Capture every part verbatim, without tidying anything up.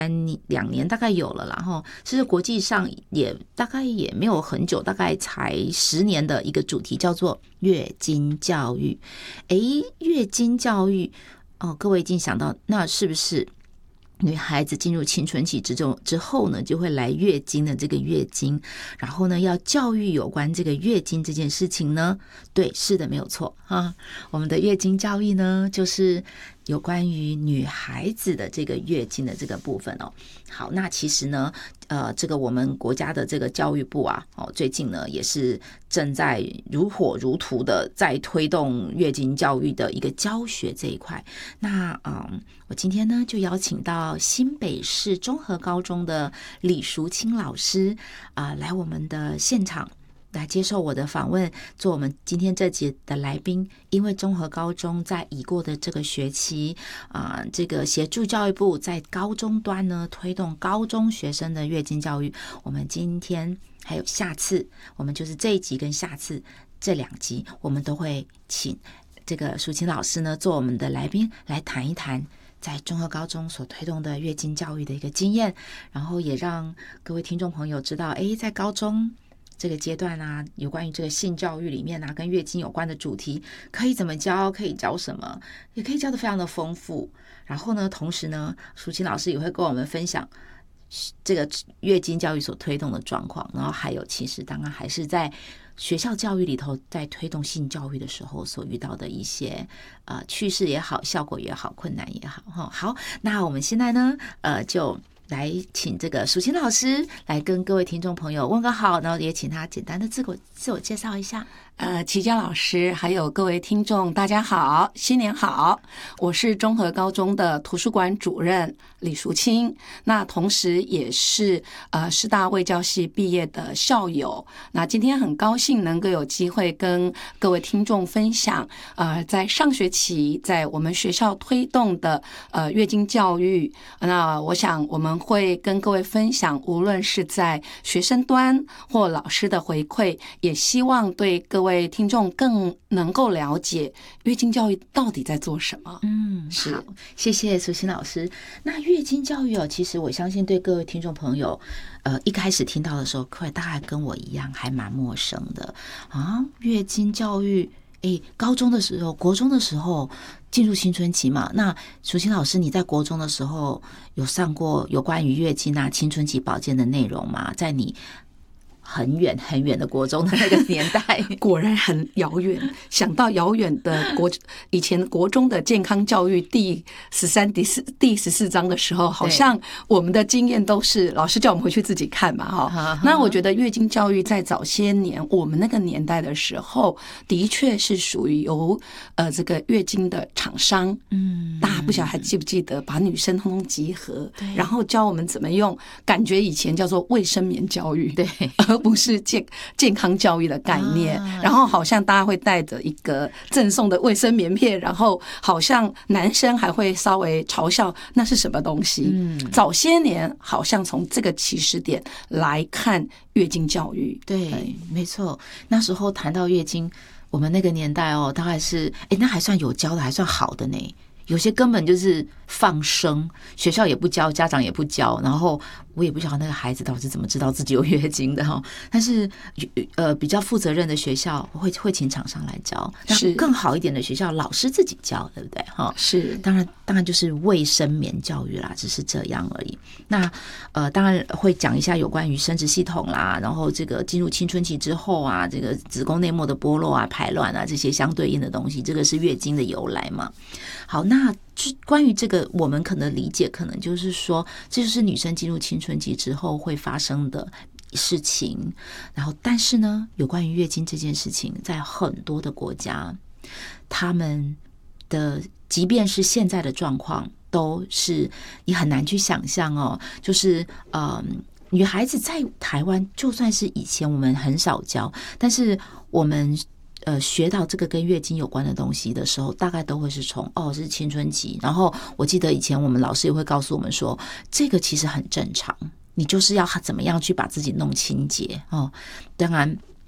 两年大概有了，然后其实国际上也大概也没有很久，大概才十年的一个主题叫做月经教育。诶，月经教育哦，各位已经想到，那是不是女孩子进入青春期之中之后呢，就会来月经的这个月经，然后呢，要教育有关这个月经这件事情呢？对，是的，没有错啊。我们的月经教育呢，就是有关于女孩子的这个月经的这个部分哦。好，那其实呢，呃，这个我们国家的这个教育部啊，哦，最近呢也是正在如火如荼的在推动月经教育的一个教学这一块。那嗯，我今天呢就邀请到新北市中和高中的李淑清老师啊、呃，来我们的现场。来接受我的访问，做我们今天这集的来宾。因为中和高中在已过的这个学期啊、呃，这个协助教育部在高中端呢推动高中学生的月经教育。我们今天还有下次，我们就是这一集跟下次这两集，我们都会请这个淑清老师呢做我们的来宾，来谈一谈在中和高中所推动的月经教育的一个经验，然后也让各位听众朋友知道，诶，在高中这个阶段啊，有关于这个性教育里面啊，跟月经有关的主题可以怎么教，可以教什么，也可以教得非常的丰富。然后呢，同时呢，淑清老师也会跟我们分享这个月经教育所推动的状况，然后还有其实当然还是在学校教育里头在推动性教育的时候所遇到的一些呃趋势也好，效果也好，困难也好。好，那我们现在呢，呃，就来请这个淑清老师来跟各位听众朋友问个好，然后也请他简单的自我自我介绍一下。 呃，齐佳老师还有各位听众大家好，新年好，我是中和高中的图书馆主任李淑清，那同时也是呃师大卫教系毕业的校友。那今天很高兴能够有机会跟各位听众分享呃在上学期在我们学校推动的呃月经教育。那我想我们会跟各位分享，无论是在学生端或老师的回馈，也希望对各位听众更能够了解月经教育到底在做什么。 嗯，是，好，谢谢淑清老师。那月经教育哦，其实我相信对各位听众朋友，呃，一开始听到的时候，各位大概跟我一样，还蛮陌生的啊。月经教育，诶，高中的时候、国中的时候进入青春期嘛，那淑清老师，你在国中的时候有上过有关于月经啊、青春期保健的内容吗？在你很远很远的国中的那个年代果然很遥远，想到遥远的国以前国中的健康教育第十三第四第十四章的时候，好像我们的经验都是老师叫我们回去自己看嘛哈。那我觉得月经教育在早些年我们那个年代的时候，的确是属于由呃这个月经的厂商，嗯，大家不晓得还记不记得把女生通通集合，然后教我们怎么用，感觉以前叫做卫生棉教育， 对。 而不是健健康教育的概念，啊、然后好像大家会带着一个赠送的卫生棉片，然后好像男生还会稍微嘲笑那是什么东西。嗯，早些年好像从这个起始点来看月经教育， 对，对没错。那时候谈到月经，我们那个年代哦，大概是哎，那还算有教的，还算好的呢。有些根本就是放生，学校也不教，家长也不教，然后我也不晓得那个孩子到底是怎么知道自己有月经的哈。但是呃，比较负责任的学校会会请厂商来教，那更好一点的学校老师自己教，对不对哈？ 是， 当然当然就是卫生棉教育啦，只是这样而已。那呃，当然会讲一下有关于生殖系统啦，然后这个进入青春期之后啊，这个子宫内膜的剥落啊、排卵啊这些相对应的东西，这个是月经的由来嘛。好，那关于这个，我们可能理解，可能就是说，这就是女生进入青春期之后会发生的事情。然后，但是呢，有关于月经这件事情，在很多的国家，他们的即便是现在的状况，都是你很难去想象哦。就是呃，女孩子在台湾，就算是以前我们很少教，但是我们。呃，学到这个跟月经有关的东西的时候，大概都会是从哦是青春期，然后我记得以前我们老师也会告诉我们说，这个其实很正常，你就是要怎么样去把自己弄清洁哦。当然，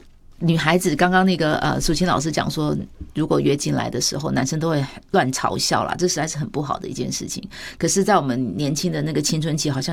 女孩子刚刚那个呃，淑清老师讲说，如果月经来的时候，男生都会乱嘲笑啦，这实在是很不好的一件事情。可是，在我们年轻的那个青春期，好像